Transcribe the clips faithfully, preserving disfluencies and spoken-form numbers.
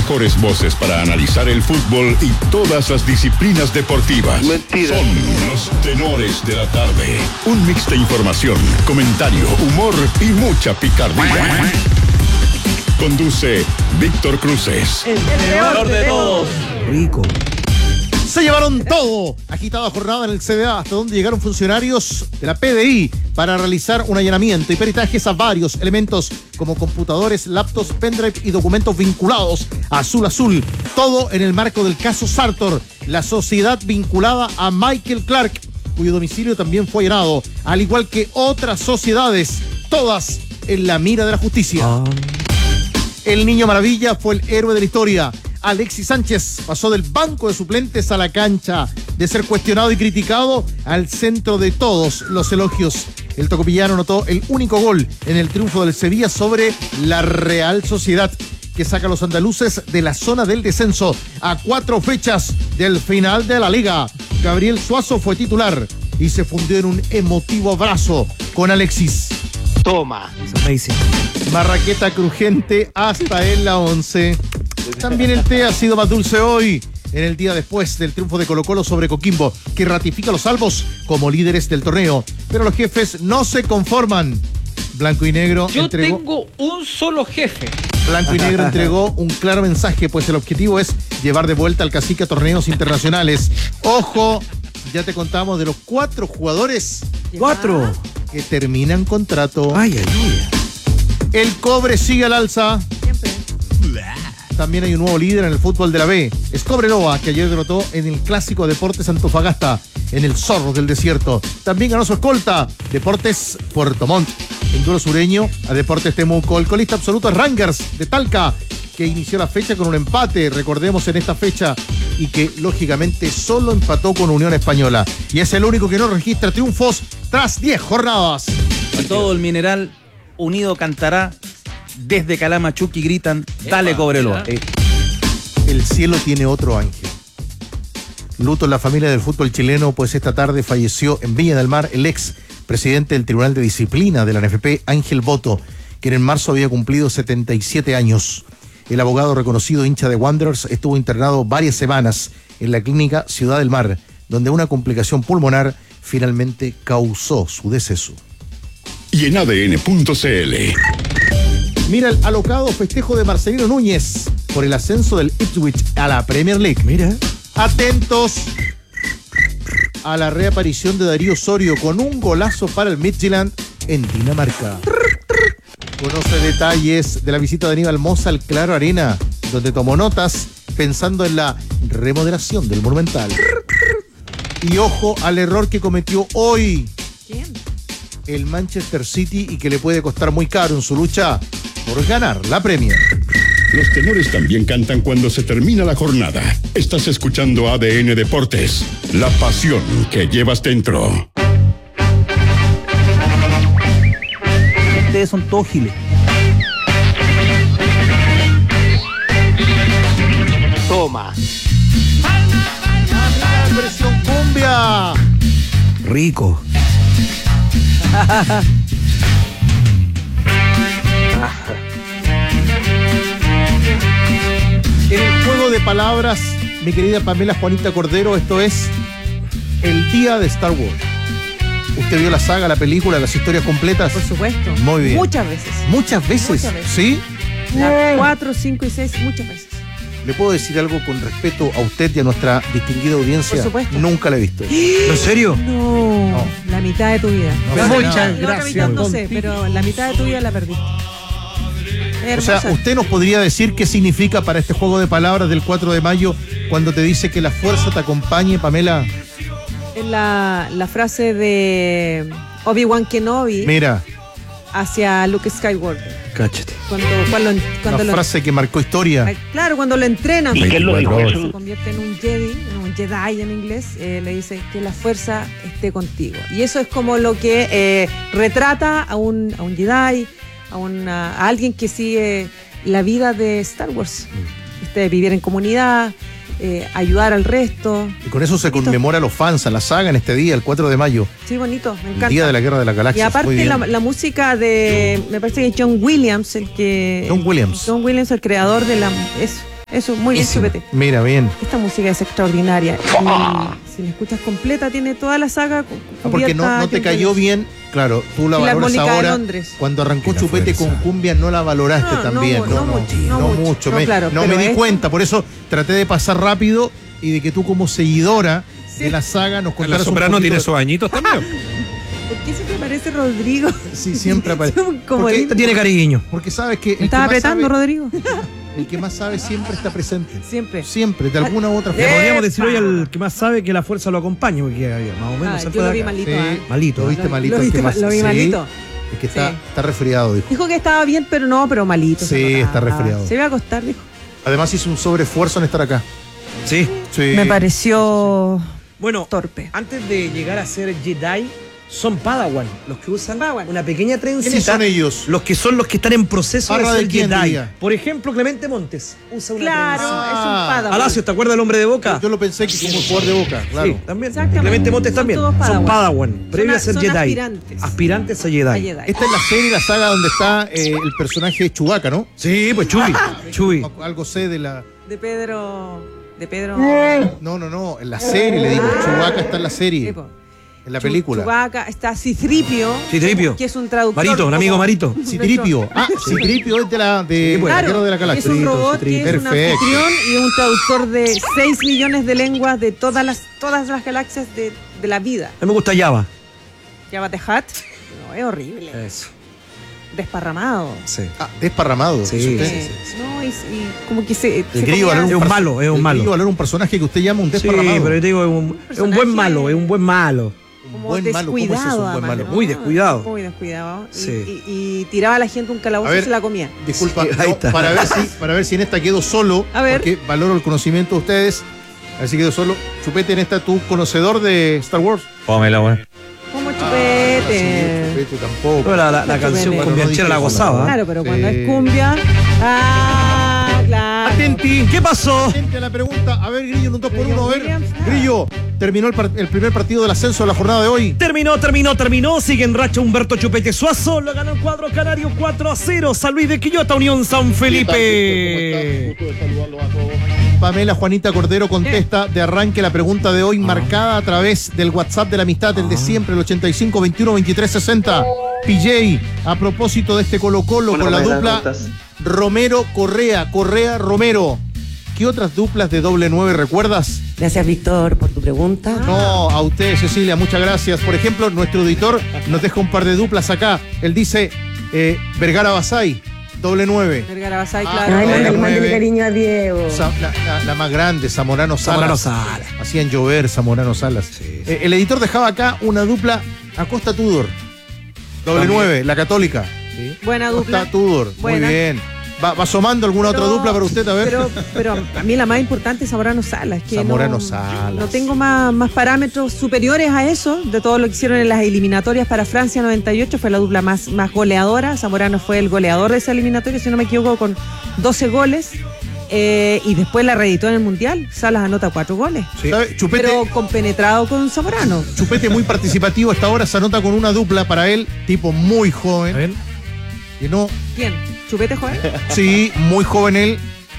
mejores voces para analizar el fútbol y todas las disciplinas deportivas. Mentira. Son los tenores de la tarde. Un mix de información, comentario, humor y mucha picardía. Conduce Víctor Cruces. El peor de todos. Rico. Se llevaron todo. Agitada jornada en el C D A, hasta donde llegaron funcionarios de la P D I para realizar un allanamiento y peritajes a varios elementos como computadores, laptops, pendrive y documentos vinculados a Azul Azul. Todo en el marco del caso Sartor, la sociedad vinculada a Michael Clark, cuyo domicilio también fue allanado, al igual que otras sociedades, todas en la mira de la justicia. Ah. El Niño Maravilla fue el héroe de la historia. Alexis Sánchez pasó del banco de suplentes a la cancha, de ser cuestionado y criticado al centro de todos los elogios. El tocopillano anotó el único gol en el triunfo del Sevilla sobre la Real Sociedad, que saca a los andaluces de la zona del descenso a cuatro fechas del final de la liga. Gabriel Suazo fue titular y se fundió en un emotivo abrazo con Alexis. Toma. Marraqueta crujiente hasta en la once. También el té ha sido más dulce hoy, en el día después del triunfo de Colo-Colo sobre Coquimbo, que ratifica a los albos como líderes del torneo. Pero los jefes no se conforman. Blanco y Negro Yo entregó... tengo un solo jefe. Blanco y Negro entregó un claro mensaje, pues el objetivo es llevar de vuelta al cacique a torneos internacionales. Ojo, ya te contamos de los cuatro jugadores Cuatro. que terminan contrato. Ay, ay, ay. El cobre sigue al alza. Siempre. También hay un nuevo líder en el fútbol de la B. Es Cobreloa, que ayer derrotó en el clásico Deportes Antofagasta, en el Zorro del Desierto. También ganó su escolta, Deportes Puerto Montt. En duelo sureño, a Deportes Temuco. El colista absoluto es Rangers de Talca, que inició la fecha con un empate, recordemos, en esta fecha, y que lógicamente solo empató con Unión Española. Y es el único que no registra triunfos tras diez jornadas. A todo el Mineral unido cantará. Desde Calamachuqui gritan, dale Epa, Cobreloa. mira. Eh, El cielo tiene otro ángel. Luto en la familia del fútbol chileno, pues esta tarde falleció en Viña del Mar el ex presidente del Tribunal de Disciplina de la N F P, Ángel Boto, quien en marzo había cumplido setenta y siete años. El abogado reconocido hincha de Wanderers estuvo internado varias semanas en la clínica Ciudad del Mar, donde una complicación pulmonar finalmente causó su deceso. Y en A D N punto C L. Mira el alocado festejo de Marcelino Núñez por el ascenso del Ipswich a la Premier League. Mira. Atentos a la reaparición de Darío Osorio con un golazo para el Midtjylland en Dinamarca. Conoce detalles de la visita de Aníbal Mosa al Claro Arena, donde tomó notas pensando en la remodelación del Monumental. Y ojo al error que cometió hoy ¿Quién? el Manchester City y que le puede costar muy caro en su lucha por ganar la Premier. Los tenores también cantan cuando se termina la jornada. Estás escuchando A D N Deportes, la pasión que llevas dentro. Ustedes son todos giles. Toma. ¡Versión cumbia! Rico. En el juego de palabras, mi querida Pamela Juanita Cordero, esto es el día de Star Wars. ¿Usted vio la saga, la película, las historias completas? Por supuesto. Muy bien. Muchas veces. ¿Muchas veces? Muchas veces. ¿Sí? La cuatro, cinco y seis, muchas veces. ¿Le puedo decir algo con respeto a usted y a nuestra distinguida audiencia? Por supuesto. Nunca la he visto. ¿En serio? No, No. la mitad de tu vida. No, La muchas mitad- la otra gracias. mitad no sé, pero la mitad de tu vida la perdiste. O sea, Hermosa. ¿usted nos podría decir qué significa para este juego de palabras del cuatro de mayo cuando te dice que la fuerza te acompañe, Pamela? Es la, la frase de Obi-Wan Kenobi Mira, hacia Luke Skywalker. Cáchate. Cuando, cuando, cuando una lo, frase que marcó historia. claro, cuando lo entrenan, ¿Y qué lo dijo veinticuatro eso? se convierte en un Jedi, en un Jedi en inglés, eh, le dice que la fuerza esté contigo. Y eso es como lo que eh, retrata a un, a un Jedi, a, una, a alguien que sigue la vida de Star Wars. Este, vivir en comunidad, eh, ayudar al resto. Y con eso se Bonito. conmemora a los fans, a la saga en este día, el cuatro de mayo, Sí, bonito, me el encanta. día de la Guerra de las Y Galaxias. Muy aparte bien. la, la música de, me parece que John Williams, el que... John Williams. John Williams, el creador de la... Es, Eso, muy bien, Chupete. Mira, bien. Esta música es extraordinaria. Y si la escuchas completa, tiene toda la saga cu- Ah, porque no, cubierta, no te John cayó Williams. bien, claro, tú la valoras Filarmónica de ahora. Londres. Cuando arrancó Y la Chupete fuerza. con cumbia no la valoraste No, no también. mu- no mucho, no no mucho. mucho. No, me, claro, no, pero me di es- cuenta, por eso traté de pasar rápido y de que tú como seguidora Sí. de la saga nos La contaras un Soprano poquito tiene de- esos añitos también. ¿Por qué siempre aparece Rodrigo? Sí, siempre aparece. Como Porque- lindo. Tiene cariño. Porque sabes que el Me que, estaba más apretando, sabe, Rodrigo. el que más sabe siempre está presente. Siempre. Siempre, de alguna u otra Le forma. podríamos decir hoy al que más sabe que la fuerza lo acompañe, porque ya, más o menos Ah, se yo fue lo de vi acá. malito. Sí. ah. Malito. Lo viste Lo- malito. lo el que viste más- ma- lo vi sí, malito. Es que está, Sí. está resfriado, dijo. Dijo que estaba bien, pero no, pero malito. se Sí, notaba. está resfriado. Se iba a acostar, dijo. Además hizo un sobreesfuerzo en estar acá. Sí. Sí. Me pareció Bueno, torpe. antes de llegar a ser Jedi, son Padawan, los que usan Padawan. una pequeña trencita. ¿Quiénes son ellos? Los que son los que están en proceso ¿Parra de de ser quién, Jedi. diría? Por ejemplo, Clemente Montes usa una Claro, trencita. es un Padawan. Palacio, ¿te acuerdas del hombre de Boca? Yo lo pensé que como jugador de Boca, claro. Sí, también. Exactamente. Clemente Montes Son también. todos Son Padawan. Padawan, previo Son a ser son Jedi. aspirantes. Aspirantes a Jedi. A Jedi. Esta es la serie, la saga donde está eh, el personaje Chewbacca, ¿no? Sí, pues Chuy. Chuy. Algo sé de la... De Pedro. De Pedro. No, no, no, en la serie, le digo. Chewbacca está en la serie, Tipo, en la Chu- película. Chewbacca, está Citripio. Citripio. Que es un traductor. Marito, un amigo como- Marito. Citripio. Ah, Citripio es de la, de, Sí, pues. la Claro, Guerra de la es un Galaxia. robot que es un Perfecto. anfitrión y un traductor de seis millones de lenguas de todas las, todas las galaxias de, de la vida. A mí me gusta Java. Jabba the Hutt. No, es horrible. Eso. Desparramado. Sí. Ah, desparramado. Sí, ¿es usted? sí, Eh, no, y, y como que se. se El grillo comía- valor Es un perso- malo, es un el malo. grillo valor un personaje que usted llama un Sí, desparramado. pero yo te digo, es un, es un personaje- buen malo, es un buen malo. Un como buen malo, ¿cómo es eso, descuidado, un buen además, malo? ¿no? Muy descuidado. Muy descuidado. Y- Sí. Y, y tiraba a la gente un calabozo A ver, y se la comía. Disculpa, Sí, ahí no, está. para, ver si, para ver si en esta quedo solo, A ver. porque valoro el conocimiento de ustedes. A ver si quedo solo. Chupete, en esta, ¿tú conocedor de Star Wars? Pómela, güey. Como Ah, chupete. sí, Chupete tampoco. Pero la, la, la Chupete. canción Bueno, no cumbianchera dije la eso, gozaba. ¿eh? Claro, pero cuando Sí. es cumbia. Ah, claro. Atenti, ¿qué pasó? Gente a la pregunta, a ver, Grillo, en un dos por Pero uno, a ver. Williams, nada. Grillo, terminó el, par- el primer partido del ascenso de la jornada de hoy. Terminó, terminó, terminó. Sigue en racha Humberto Chupete Suazo. Lo ganó el cuadro canario cuatro a cero. San Luis de Quillota, Unión San Felipe. Pamela Juanita Cordero contesta de arranque la pregunta de hoy, marcada a través del WhatsApp de la amistad, el de siempre, el ochenta y cinco veintiuno veintitrés sesenta. P J, a propósito de este Colo Colo con la dupla Romero Correa, Correa Romero. ¿Qué otras duplas de doble nueve recuerdas? Gracias, Víctor, por tu pregunta. No, a usted, Cecilia, muchas gracias. Por ejemplo, nuestro editor nos deja un par de duplas acá. Él dice eh, Vergara Basay, doble nueve. Vergara Basay, Ah, claro. Ay, doble mándale, nueve. mándale cariño a Diego. Sa- la, la- la más grande, Zamorano Salas. Zamorano Salas. Hacían llover Zamorano Salas. Eh, el editor dejaba acá una dupla Acosta Tudor. Doble También. nueve, la católica. Buena dupla. Acosta Tudor. Buena. Muy bien. Va, va asomando alguna Pero- otra dupla para usted, a ver. Pero, pero a mí la más importante es Zamorano Salas. Que Zamorano no, Salas. No tengo más, más parámetros superiores a eso, de todo lo que hicieron en las eliminatorias para Francia noventa y ocho. Fue la dupla más, más goleadora. Zamorano fue el goleador de esa eliminatoria, si no me equivoco, con doce goles. Eh, y después la reeditó en el Mundial. Salas anota cuatro goles. ¿Sabe? Chupete, Pero compenetrado con Zamorano. Chupete muy participativo hasta ahora, se anota con una dupla para él, tipo muy joven. A ver. Que no, ¿Quién? ¿Chupete joven? sí, muy joven él.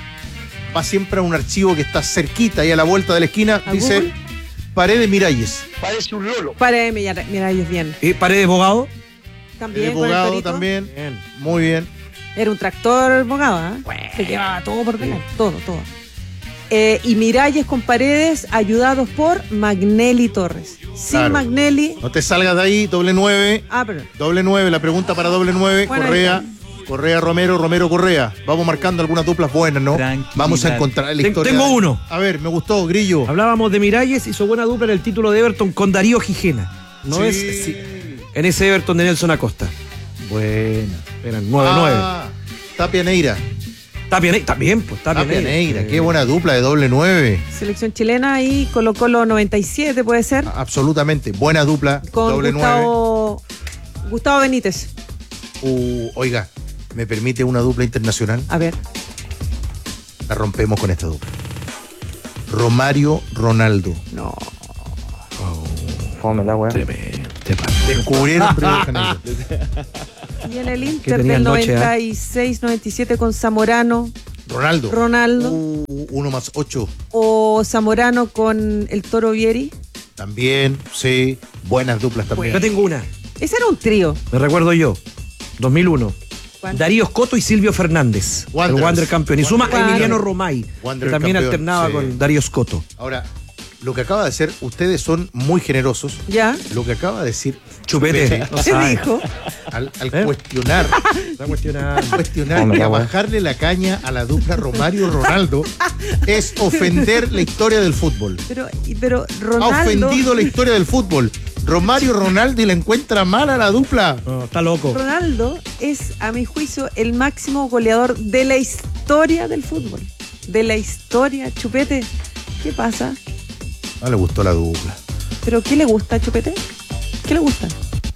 Va siempre a un archivo que está cerquita y a la vuelta de la esquina. ¿A Dice Google? Paredes Miralles. Parece un lolo. Para mira, mira ellos bien. ¿Y Paredes Bogado? También Eh, con el Bogado torito. también. Bien. Muy bien. Era un tractor Bogado, ¿eh? Se llevaba todo por delante, todo, todo. Eh, y Miralles con Paredes, ayudados por Magnelli Torres. Sin Claro. Magnelli. No te salgas de ahí, doble nueve. Ah, pero. Doble nueve, la pregunta para doble nueve. Bueno, Correa, ahí Correa, Romero, Romero, Correa. Vamos marcando algunas duplas buenas, ¿no? Tranquilidad. Vamos a encontrar la Ten- historia. tengo uno. A ver, me gustó, Grillo. Hablábamos de Miralles, hizo buena dupla en el título de Everton con Darío Gijena. No Sí. es sí, en ese Everton de Nelson Acosta. Buena. Eran nueve nueve. Ah, Tapia Neira. Tapia Neira, también, pues Tapia, Tapia Neira. Neira, qué buena dupla de doble nueve. Selección chilena y Colo Colo noventa y siete, puede ser. Absolutamente, buena dupla, Con doble nueve. Gustavo, Gustavo Benítez. Uh, oiga, ¿me permite una dupla internacional? A ver. La rompemos con esta dupla. Romario Ronaldo. No. Pómela, güey. Tremendo. Descubrieron Río de Janeiro. Y en el Inter tenía del noche, noventa y seis noventa y siete con Zamorano. Ronaldo. Ronaldo. Uh, uno más ocho. O Zamorano con el Toro Vieri. También, sí. Buenas duplas también. Yo tengo una. Ese era un trío. Me recuerdo yo. dos mil uno. ¿Cuál? Darío Scotto y Silvio Fernández. Wanderers. El Wander campeón. Y suma a Wanderers. Emiliano Romay, Wanderers que también campeón, alternaba sí. con Darío Scotto. Ahora, lo que acaba de hacer, ustedes son muy generosos. ¿Ya? Lo que acaba de decir Chupete. No ¿Qué sabe. dijo? al, al ¿Eh? cuestionar, Está cuestionando. cuestionar y a bajarle la caña a la dupla Romario-Ronaldo es ofender la historia del fútbol. Pero, y- pero Ha Ronaldo. ofendido la historia del fútbol. Romario Ronaldo y le encuentra mal a la dupla. No, está loco. Ronaldo es, a mi juicio, el máximo goleador de la historia del fútbol. De la historia. Chupete, ¿qué pasa? No le gustó la dupla. ¿Pero qué le gusta a Chupete? ¿Qué le gusta?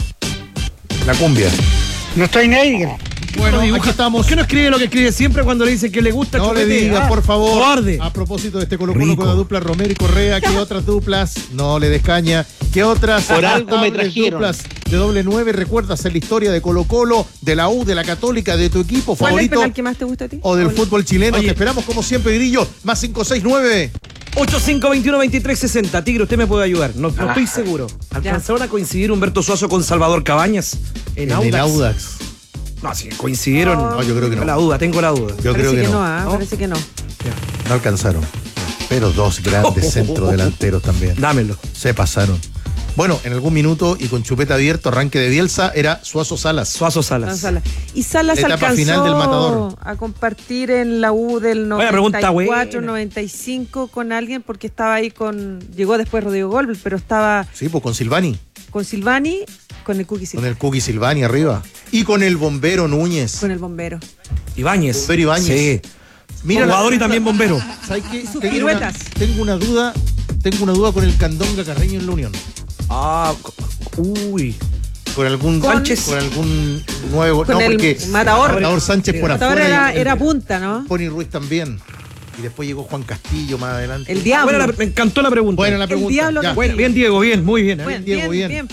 La cumbia. No estoy negro. Bueno, dibuja- aquí estamos. ¿Por qué no escribe lo que escribe siempre cuando le dice que le gusta No le Chupete? digas, Ah, por favor. cobarde. A propósito de este Colo Colo Rico. con la dupla Romero y Correa, ¿qué otras duplas? No le des caña. ¿Qué otras Por algo me notables trajeron. duplas de doble nueve recuerdas en la historia de Colo Colo, de la U, de la Católica, de tu equipo ¿Cuál es el favorito penal que más te gusta a ti? o del Hola. fútbol chileno? Oye. Te esperamos como siempre, Grillo. Más cinco seis nueve. ocho cinco veintiuno veintitrés sesenta. Tigre, usted me puede ayudar. No, no estoy seguro. ¿Alcanzaron a coincidir Humberto Suazo con Salvador Cabañas en, En Audax? el Audax. No, sí, coincidieron. No, yo creo que Tengo no. la duda, tengo la duda. Yo Parece creo que, no. ah, ¿No? Parece que no. No alcanzaron. Pero dos grandes centrodelanteros también. Dámelo. Se pasaron. Bueno, en algún minuto y con chupeta abierto, arranque de Bielsa, era Suazo Salas. Suazo Salas. No, Salas. Y Salas La etapa alcanzó final del Matador. a compartir en la U del Buena pregunta, noventa y cuatro, buena. noventa y cinco con alguien porque estaba ahí con... Llegó después Rodrigo Goldberg, pero estaba Sí, pues con Silvani. con Silvani, con el Cookie Con Silvani, el Cookie Silvani arriba. Y con el bombero Núñez. con el bombero. Ibáñez. Bombero Ibáñez. Sí. Mira la- Jugador y también bombero. ¿Sabes qué? sus Tengo piruetas. una- tengo una duda. Tengo una duda con el Candonga Carreño en la Unión. Ah, uy. Con algún Con- Sánchez. Con algún nuevo. Con no, el porque Matador. Matador Sánchez por Matador afuera. era, y el- era punta, ¿no? Pony Ruiz también. Y después llegó Juan Castillo más adelante. El diablo. Buena la- me encantó la pregunta. Buena la pregunta. diablo ya. que- Bueno, bien, Diego, bien, muy bien. ¿eh? Bueno, Diego, bien, bien. bien.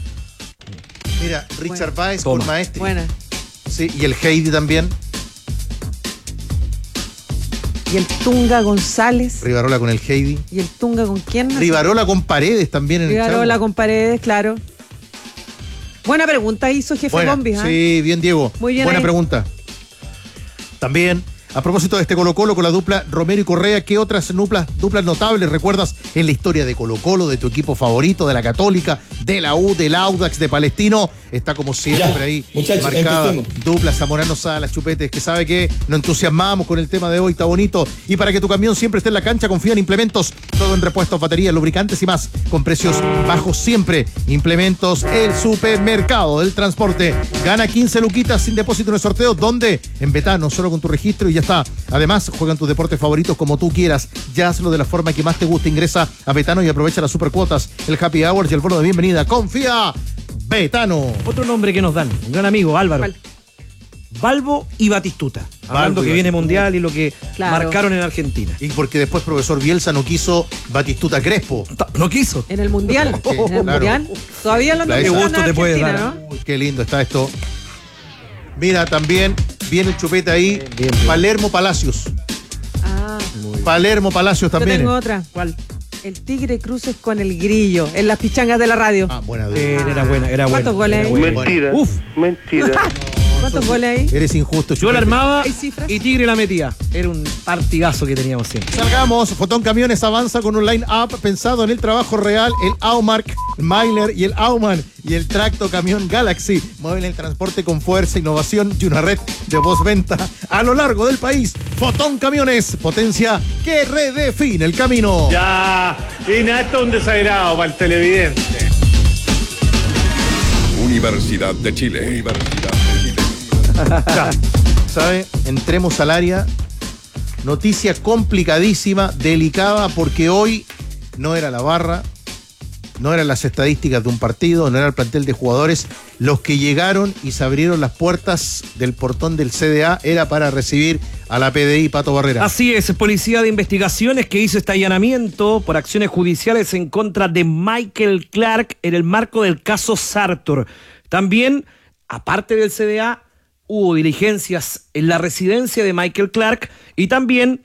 Mira, Richard Bueno. Baez Toma. con Maestri. Buena. Sí, y el Heidi también. Y el Tunga González. Rivarola con el Heidi. ¿Y el Tunga con quién? No sé. Rivarola con Paredes también en el Rivarola Chavo. con Paredes, claro. Buena pregunta hizo jefe Buena. Bombis, ¿ah? Sí, bien, Diego. Muy bien Buena ahí. pregunta. También, a propósito de este Colo Colo con la dupla Romero y Correa, ¿qué otras duplas, duplas notables recuerdas en la historia de Colo Colo, de tu equipo favorito, de la Católica, de la U, del Audax, de Palestino? Está como siempre Ya, ahí muchachos, marcada. empecemos. Dupla Zamorano Salas, Chupetes, que sabe que nos entusiasmamos con el tema de hoy, está bonito. Y para que tu camión siempre esté en la cancha, confía en Implementos, todo en repuestos, baterías, lubricantes y más, con precios bajos siempre. Implementos, el supermercado del transporte. Gana quince luquitas sin depósito en el sorteo. ¿Dónde? En Betano, solo con tu registro y ya está. Además, juegan tus deportes favoritos como tú quieras. Ya hazlo de la forma que más te guste. Ingresa a Betano y aprovecha las supercuotas, el happy hour y el bono de bienvenida. Confía, Betano. Otro nombre que nos dan, un gran amigo, Álvaro. ¿Cuál? Balbo y Batistuta. Hablando y que viene Batistuta. mundial y lo que Claro. marcaron en Argentina. Y porque después profesor Bielsa no quiso Batistuta Crespo. No quiso. En el Mundial. Sí, en el claro. Mundial. Todavía lo La no esa. en Qué gusto te puede Argentina, dar. ¿no? Uy, qué lindo está esto. Mira, también viene el chupete ahí. Bien, bien, bien. Palermo Palacios. Ah, Palermo Palacios yo también. tengo otra. ¿Cuál? El Tigre Cruces con el Grillo en las pichangas de la radio. Ah, buena duda. Eh, era buena, era buena. ¿Cuántos goles era hay? buena. Mentira. Uf. Mentira. ¿Cuántos goles ahí? Eres injusto, Yo la chupete. armaba ¿Hay cifras? y Tigre la metía. Era un partidazo que teníamos siempre. Salgamos. Fotón Camiones avanza con un line-up pensado en el trabajo real. El Aumark, Myler y el Auman y el Tracto Camión Galaxy. Mueven el transporte con fuerza, innovación y una red de postventa a lo largo del país. Fotón Camiones, potencia que redefine el camino. Ya. Y nada, esto es un desagrado para el televidente. Universidad de Chile. Universidad de Chile. Ya, ¿sabe? Entremos al área. Noticia complicadísima, delicada, porque hoy no era la barra, no eran las estadísticas de un partido, no era el plantel de jugadores. Los que llegaron y se abrieron las puertas del portón del C D A era para recibir a la P D I Pato Barrera. Así es, Policía de Investigaciones que hizo este allanamiento por acciones judiciales en contra de Michael Clark en el marco del caso Sartor. También, aparte del C D A, hubo diligencias en la residencia de Michael Clark y también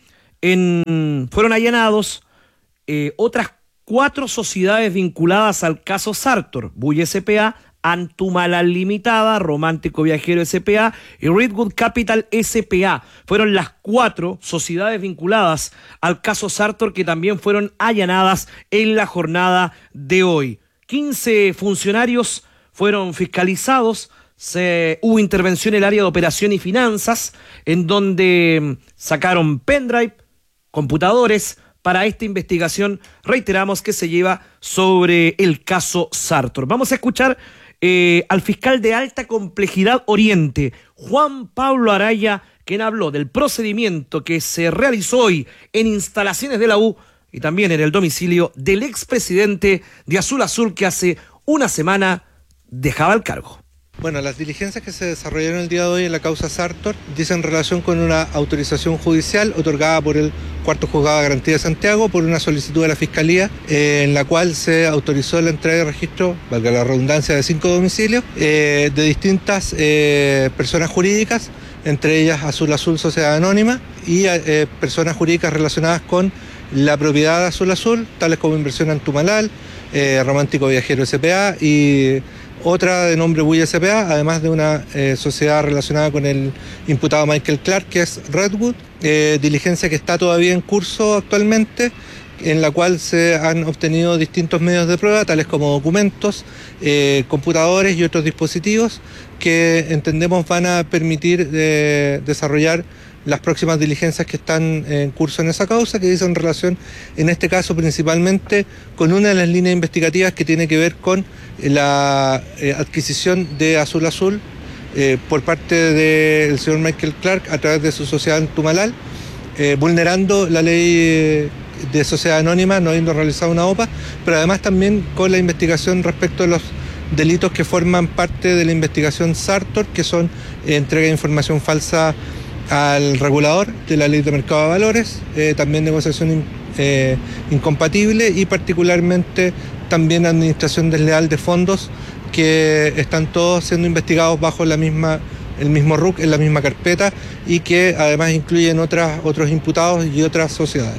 en, fueron allanados eh, otras cuatro sociedades vinculadas al caso Sartor, Buy S P A, Antumalal Limitada, Romántico Viajero S P A y Redwood Capital S P A. Fueron las cuatro sociedades vinculadas al caso Sartor que también fueron allanadas en la jornada de hoy. quince funcionarios fueron fiscalizados, se, hubo intervención en el área de operación y finanzas, en donde sacaron pendrive, computadores, para esta investigación, reiteramos, que se lleva sobre el caso Sartor. Vamos a escuchar eh, al fiscal de alta complejidad Oriente, Juan Pablo Araya, quien habló del procedimiento que se realizó hoy en instalaciones de la U y también en el domicilio del expresidente de Azul Azul, que hace una semana dejaba el cargo. Bueno, las diligencias que se desarrollaron el día de hoy en la causa Sartor dicen relación con una autorización judicial otorgada por el Cuarto Juzgado de Garantía de Santiago por una solicitud de la Fiscalía, eh, en la cual se autorizó la entrega de registro, valga la redundancia, de cinco domicilios eh, de distintas eh, personas jurídicas, entre ellas Azul Azul Sociedad Anónima y eh, personas jurídicas relacionadas con la propiedad de Azul Azul, tales como Inversión Antumalal, eh, Romántico Viajero S P A y otra de nombre Buy S P A, además de una eh, sociedad relacionada con el imputado Michael Clark, que es Redwood, eh, diligencia que está todavía en curso actualmente, en la cual se han obtenido distintos medios de prueba, tales como documentos, eh, computadores y otros dispositivos que entendemos van a permitir eh, desarrollar las próximas diligencias que están en curso en esa causa, que dicen relación, en este caso principalmente, con una de las líneas investigativas que tiene que ver con la eh, adquisición de Azul Azul eh, por parte del señor Michael Clark a través de su sociedad Antumalal, eh, vulnerando la ley de sociedad anónima, no habiendo realizado una O P A, pero además también con la investigación respecto a los delitos que forman parte de la investigación Sartor, que son eh, entrega de información falsa al regulador de la ley de mercado de valores, eh, también negociación in, eh, incompatible y particularmente también administración desleal de fondos, que están todos siendo investigados bajo la misma, el mismo R U C, en la misma carpeta, y que además incluyen otras, otros imputados y otras sociedades.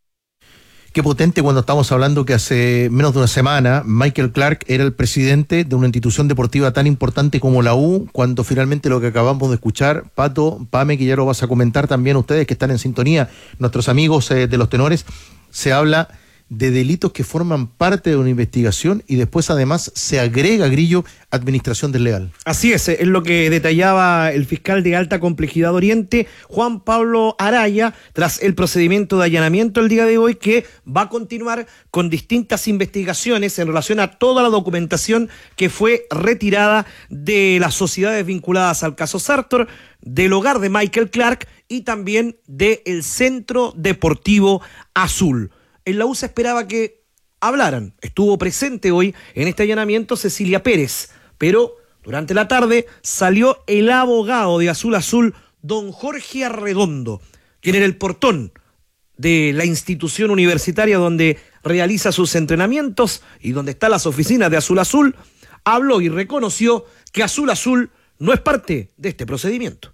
Qué potente cuando estamos hablando que hace menos de una semana Michael Clark era el presidente de una institución deportiva tan importante como la U, cuando finalmente lo que acabamos de escuchar, Pato, Pame, que ya lo vas a comentar también ustedes que están en sintonía, nuestros amigos eh, de los tenores, se habla de delitos que forman parte de una investigación y después además se agrega, Grillo, administración desleal. Así es, es lo que detallaba el fiscal de alta complejidad Oriente, Juan Pablo Araya, tras el procedimiento de allanamiento el día de hoy, que va a continuar con distintas investigaciones en relación a toda la documentación que fue retirada de las sociedades vinculadas al caso Sartor, del hogar de Michael Clark y también del Centro Deportivo Azul. En la U se esperaba que hablaran. Estuvo presente hoy en este allanamiento Cecilia Pérez, pero durante la tarde salió el abogado de Azul Azul, don Jorge Arredondo, quien era el portón de la institución universitaria donde realiza sus entrenamientos y donde están las oficinas de Azul Azul, habló y reconoció que Azul Azul no es parte de este procedimiento.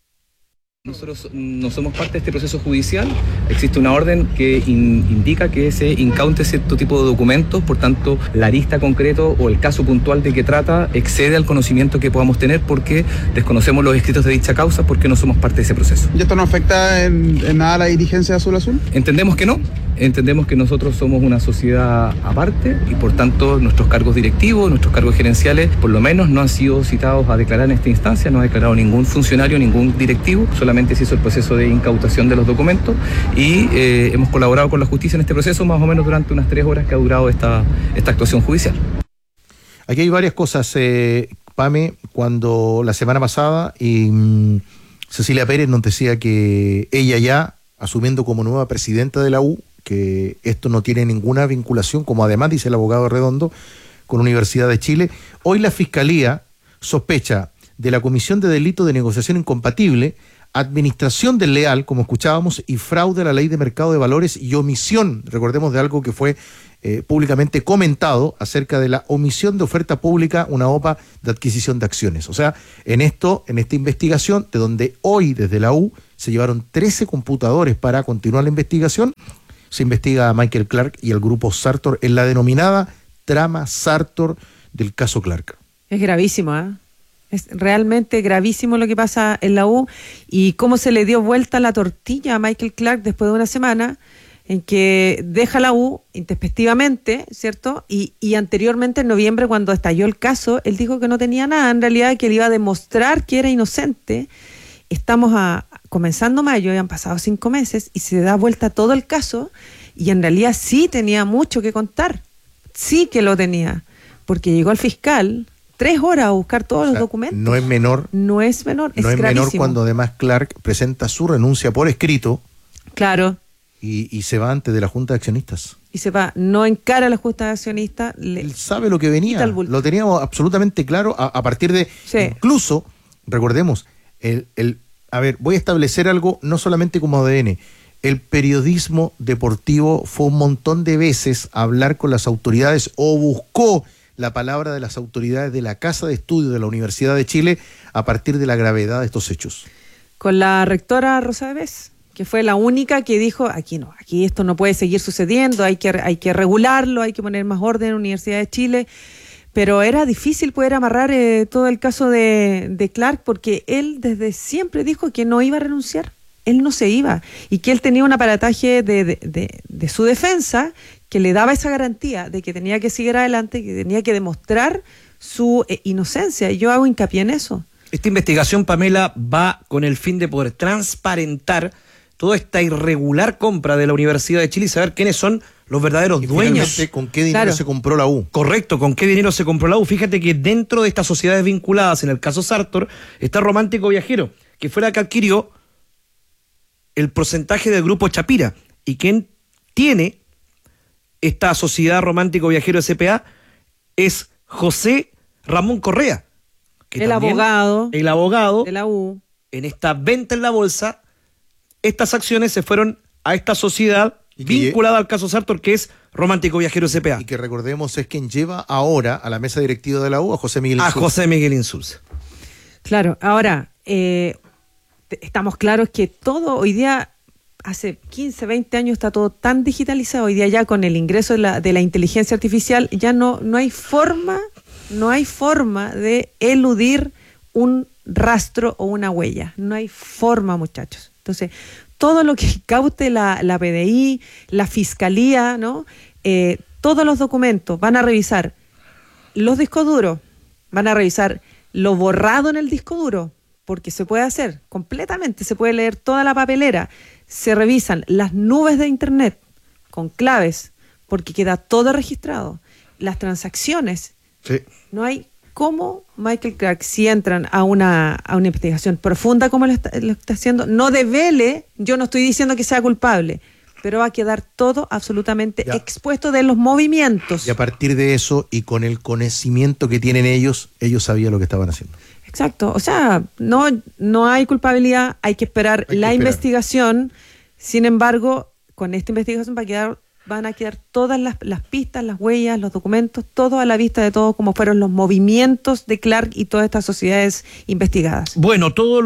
Nosotros no somos parte de este proceso judicial, existe una orden que in, indica que se incaute cierto tipo de documentos, por tanto la arista concreto o el caso puntual de que trata excede al conocimiento que podamos tener porque desconocemos los escritos de dicha causa porque no somos parte de ese proceso. ¿Y esto no afecta en, en nada a la dirigencia de Azul Azul? Entendemos que no, entendemos que nosotros somos una sociedad aparte y por tanto nuestros cargos directivos, nuestros cargos gerenciales por lo menos no han sido citados a declarar en esta instancia, no ha declarado ningún funcionario, ningún directivo, solamente se hizo el proceso de incautación de los documentos y eh, hemos colaborado con la justicia en este proceso más o menos durante unas tres horas que ha durado esta, esta actuación judicial. Aquí hay varias cosas, eh, Pame, cuando la semana pasada y mmm, Cecilia Pérez nos decía que ella ya, asumiendo como nueva presidenta de la U, que esto no tiene ninguna vinculación, como además dice el abogado Redondo, con Universidad de Chile. Hoy la Fiscalía sospecha de la comisión de delito de negociación incompatible, administración desleal, como escuchábamos, y fraude a la ley de mercado de valores y omisión, recordemos, de algo que fue eh, públicamente comentado acerca de la omisión de oferta pública, una O P A de adquisición de acciones. O sea, en esto, en esta investigación, de donde hoy desde la U se llevaron trece computadores para continuar la investigación, se investiga a Michael Clark y el grupo Sartor en la denominada trama Sartor del caso Clark. Es gravísimo, ¿eh? Es realmente gravísimo lo que pasa en la U y cómo se le dio vuelta la tortilla a Michael Clark después de una semana en que deja la U intempestivamente, ¿cierto? Y, y anteriormente, en noviembre, cuando estalló el caso, él dijo que no tenía nada, en realidad que él iba a demostrar que era inocente. Estamos a, comenzando mayo, ya han pasado cinco meses, y se da vuelta todo el caso, y en realidad sí tenía mucho que contar, sí que lo tenía, porque llegó el fiscal tres horas a buscar todos o sea, los documentos. No es menor. No es menor, es No es gravísimo. menor cuando además Clark presenta su renuncia por escrito. Claro. Y, y se va antes de la Junta de Accionistas. Y se va, no encara a la Junta de Accionistas. Le, Él sabe lo que venía. Lo teníamos absolutamente claro a, a partir de... Sí. Incluso, recordemos, el, el, a ver, voy a establecer algo no solamente como A D N. El periodismo deportivo fue un montón de veces a hablar con las autoridades o buscó la palabra de las autoridades de la Casa de Estudios de la Universidad de Chile a partir de la gravedad de estos hechos. Con la rectora Rosa de Bes, que fue la única que dijo, aquí no, aquí esto no puede seguir sucediendo, hay que, hay que regularlo, hay que poner más orden en la Universidad de Chile, pero era difícil poder amarrar eh, todo el caso de, de Clark, porque él desde siempre dijo que no iba a renunciar, él no se iba, y que él tenía un aparataje de, de, de, de su defensa que le daba esa garantía de que tenía que seguir adelante, que tenía que demostrar su eh, inocencia, y yo hago hincapié en eso. Esta investigación, Pamela, va con el fin de poder transparentar toda esta irregular compra de la Universidad de Chile y saber quiénes son los verdaderos y dueños. ¿Con qué dinero claro. se compró la U? Correcto, ¿con qué dinero se compró la U? Fíjate que dentro de estas sociedades vinculadas, en el caso Sartor, está Romántico Viajero, que fue la que adquirió el porcentaje del grupo Chapira. Y quien tiene esta sociedad Romántico Viajero S P A es José Ramón Correa. Que el abogado. El abogado. De la U. En esta venta en la bolsa, estas acciones se fueron a esta sociedad vinculada al caso Sartor, que es Romántico Viajero S P A. Y que recordemos es quien lleva ahora a la mesa directiva de la U a José Miguel Insulza. A José Miguel Insulza. Claro, ahora, eh, estamos claros que todo hoy día, hace quince, veinte años está todo tan digitalizado, hoy día ya con el ingreso de la, de la inteligencia artificial, ya no, no hay forma, no hay forma de eludir un rastro o una huella. No hay forma, muchachos. Entonces, todo lo que incaute la, la P D I, la Fiscalía, ¿no? Eh, todos los documentos van a revisar los discos duros, van a revisar lo borrado en el disco duro, porque se puede hacer completamente, se puede leer toda la papelera, se revisan las nubes de internet con claves, porque queda todo registrado, las transacciones, sí. No hay cómo Michael Clark, si entran a una, a una investigación profunda como lo está, lo está haciendo, no devele, yo no estoy diciendo que sea culpable, pero va a quedar todo absolutamente ya. expuesto de los movimientos. Y a partir de eso, y con el conocimiento que tienen ellos, ellos sabían lo que estaban haciendo. Exacto, o sea, no, no hay culpabilidad, hay que esperar hay que la esperar. investigación, sin embargo, con esta investigación va a quedar van a quedar todas las, las pistas, las huellas, los documentos, todo a la vista de todos, como fueron los movimientos de Clark y todas estas sociedades investigadas. Bueno, todo lo